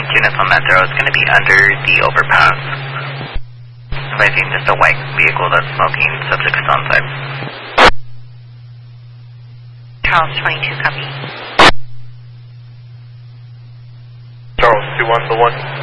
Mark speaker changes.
Speaker 1: units on Metro. It's going to be under the overpass. I think just a white vehicle that's smoking, subject is on site.
Speaker 2: Charles 22, copy.
Speaker 3: Charles 21, the 1.